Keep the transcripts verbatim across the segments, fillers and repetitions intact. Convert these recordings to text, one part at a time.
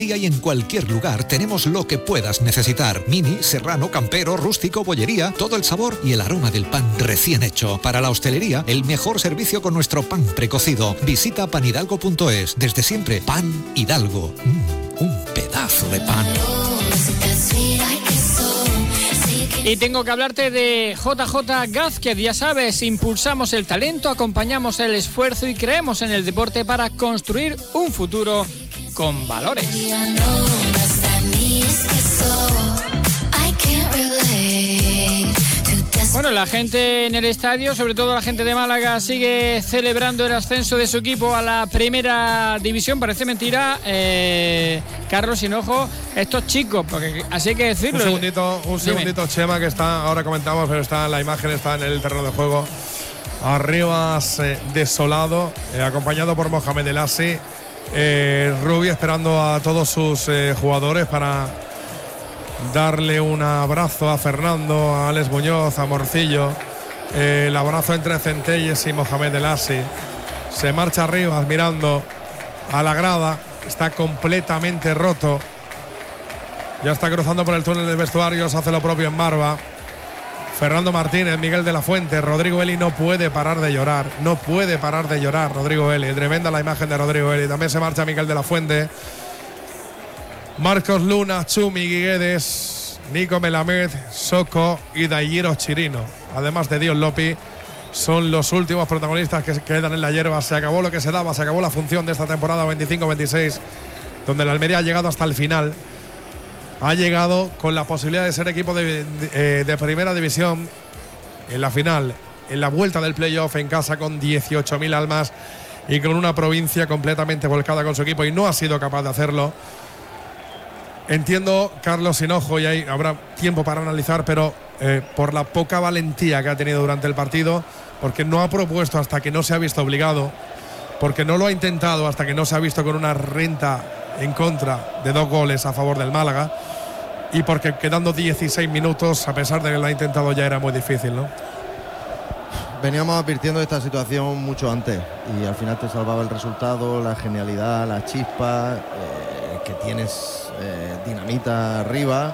Y en cualquier lugar tenemos lo que puedas necesitar. Mini, serrano, campero, rústico, bollería, todo el sabor y el aroma del pan recién hecho. Para la hostelería, el mejor servicio con nuestro pan precocido. Visita panhidalgo punto es. Desde siempre, Pan Hidalgo. Mm, un pedazo de pan. Y tengo que hablarte de J J Gázquez, ya sabes, impulsamos el talento, acompañamos el esfuerzo y creemos en el deporte para construir un futuro con valores. Bueno, la gente en el estadio, sobre todo la gente de Málaga, sigue celebrando el ascenso de su equipo a la primera división. Parece mentira, eh, Carlos Hinojo, estos chicos, porque así hay que decirlo. Un segundito, un segundito, Dime. Chema, que está, ahora comentamos, pero está la imagen está en el terreno de juego. Arribas eh, desolado, eh, acompañado por Mohamed El Asi. Eh, Rubi esperando a todos sus eh, jugadores para darle un abrazo a Fernando, a Alex Muñoz, a Morcillo. Eh, el abrazo entre Centelles y Mohamed El Asi. Se marcha arriba mirando a la grada. Está completamente roto. Ya está cruzando por el túnel de vestuarios. Hace lo propio en Barba. Fernando Martínez, Miguel de la Fuente. Rodrigo Eli no puede parar de llorar. No puede parar de llorar Rodrigo Eli. Tremenda la imagen de Rodrigo Eli. También se marcha Miguel de la Fuente. Marcos Luna, Chumi Guedes, Nico Melamed, Soco y Daillero Chirino. Además de Dios Lopi, son los últimos protagonistas que quedan en la hierba. Se acabó lo que se daba, se acabó la función de esta temporada veinticinco veintiséis, donde la Almería ha llegado hasta el final. Ha llegado con la posibilidad de ser equipo de, de, de primera división en la final, en la vuelta del playoff en casa con dieciocho mil almas y con una provincia completamente volcada con su equipo, y no ha sido capaz de hacerlo. Entiendo, Carlos Hinojo, y ahí habrá tiempo para analizar, pero eh, por la poca valentía que ha tenido durante el partido, porque no ha propuesto hasta que no se ha visto obligado, porque no lo ha intentado hasta que no se ha visto con una renta en contra de dos goles a favor del Málaga, y porque quedando dieciséis minutos, a pesar de que lo ha intentado, ya era muy difícil, ¿no? Veníamos advirtiendo de esta situación mucho antes, y al final te salvaba el resultado, la genialidad, la chispa, eh, que tienes eh, dinamita arriba,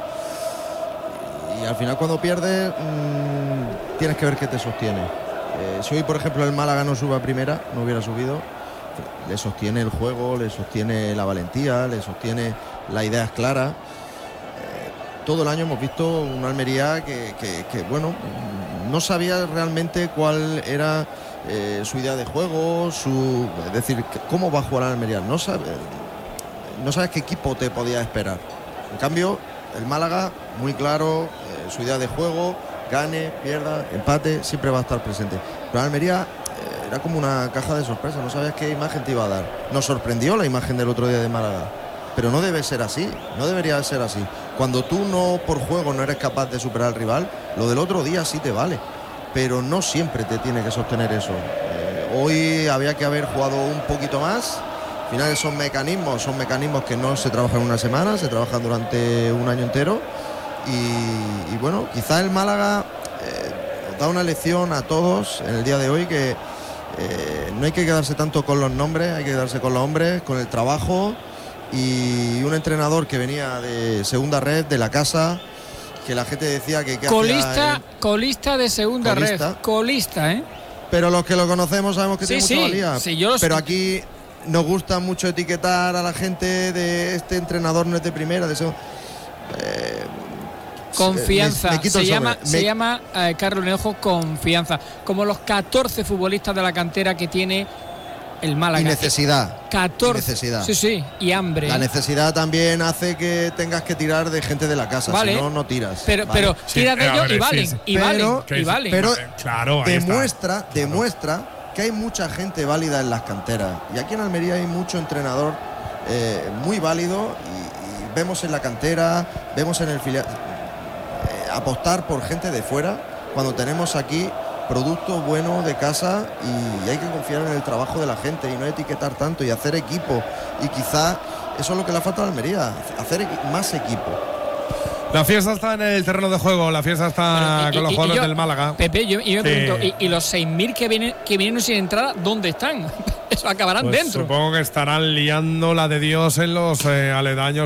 y al final cuando pierdes mmm, tienes que ver qué te sostiene. Eh, si hoy, por ejemplo, el Málaga no sube a primera, no hubiera subido, le sostiene el juego, le sostiene la valentía, le sostiene las ideas claras. Eh, todo el año hemos visto una Almería que, que, que bueno, no sabía realmente cuál era eh, su idea de juego, su, es decir, cómo va a jugar la Almería. No sabe, no sabes qué equipo te podía esperar. En cambio, el Málaga, muy claro, eh, su idea de juego, gane, pierda, empate, siempre va a estar presente. Pero Almería eh, era como una caja de sorpresas, no sabías qué imagen te iba a dar. Nos sorprendió la imagen del otro día de Málaga, pero no debe ser así, no debería ser así. Cuando tú no, por juego, no eres capaz de superar al rival, lo del otro día sí te vale, pero no siempre te tiene que sostener eso. Eh, hoy había que haber jugado un poquito más. Al final son mecanismos, son mecanismos que no se trabajan en una semana, se trabajan durante un año entero. Y, y bueno, quizá el Málaga eh, da una lección a todos en el día de hoy, que eh, no hay que quedarse tanto con los nombres, hay que quedarse con los hombres, con el trabajo, y un entrenador que venía de segunda red, de la casa, que la gente decía que... que colista, hacía, eh, colista de segunda colista. red, colista, ¿eh? Pero los que lo conocemos sabemos que sí, tiene sí, mucha valía. Sí, yo pero aquí nos gusta mucho etiquetar a la gente de este entrenador no es de primera, de segunda. Eh, Confianza, me, me se, llama, me... se llama, eh, Carlos Hinojo, confianza. Como los catorce futbolistas de la cantera que tiene el Málaga. Y necesidad. catorce. Y necesidad. Sí, sí, y hambre. La necesidad también hace que tengas que tirar de gente de la casa, vale. Si no, no tiras. Pero, vale. pero sí, tiras de ellos ver, y valen, sí, sí. y valen, pero, y valen. Pero claro, demuestra, está. demuestra claro. que hay mucha gente válida en las canteras. Y aquí en Almería hay mucho entrenador eh, muy válido, y, y vemos en la cantera, vemos en el filial... apostar por gente de fuera cuando tenemos aquí producto bueno de casa, y hay que confiar en el trabajo de la gente y no etiquetar tanto y hacer equipo, y quizá eso es lo que le falta a Almería, hacer más equipo. La fiesta está en el terreno de juego, la fiesta está Pero, y, con los y, jugadores y yo, del Málaga. Pepe, yo, yo me sí. pregunto, ¿y, y los seis mil que vienen, que vienen sin entrada, dónde están? eso acabarán pues dentro. Supongo que estarán liando la de Dios en los eh, aledaños